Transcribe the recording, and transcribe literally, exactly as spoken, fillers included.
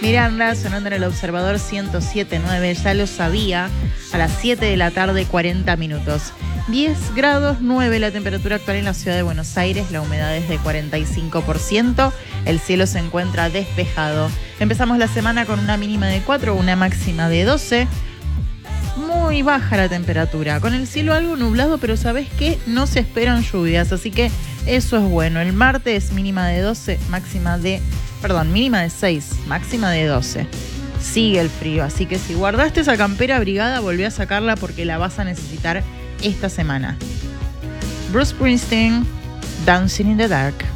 Miranda sonando en el Observador ciento siete punto nueve, ya lo sabía, a las siete de la tarde, cuarenta minutos. diez grados nueve la temperatura actual en la ciudad de Buenos Aires, la humedad es de cuarenta y cinco por ciento, el cielo se encuentra despejado. Empezamos la semana con una mínima de cuatro, una máxima de doce. Muy baja la temperatura, con el cielo algo nublado, pero ¿sabés qué? No se esperan lluvias, así que eso es bueno. El martes mínima de doce, máxima de... Perdón, mínima de seis, máxima de doce. Sigue el frío, así que si guardaste esa campera abrigada, volví a sacarla porque la vas a necesitar esta semana. Bruce Springsteen, Dancing in the Dark.